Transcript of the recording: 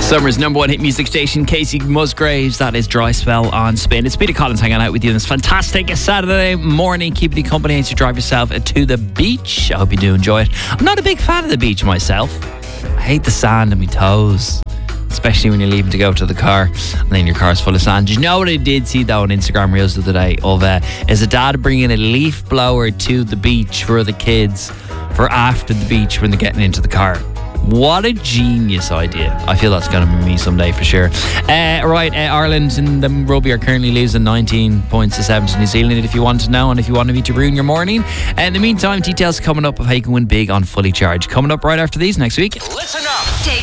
Summer's number one hit music station, Casey Musgraves. That is Dry Spell on Spin. It's Peter Collins hanging out with you on this fantastic Saturday morning, keeping you company as you drive yourself to the beach. I hope you do enjoy it. I'm not a big fan of the beach myself. I hate the sand on my toes, especially when you're leaving to go to the car and then your car's full of sand. Do you know what I did see though on Instagram Reels the other day of is a dad bringing a leaf blower to the beach for the kids for after the beach when they're getting into the car. What a genius idea. I feel that's going to be me someday for sure. Ireland and the rugby are currently losing 19 points to 7 to New Zealand, if you want to know and if you want me to ruin your morning. In the meantime, details coming up of how you can win big on Fully Charged. Coming up right after these next week. Listen up.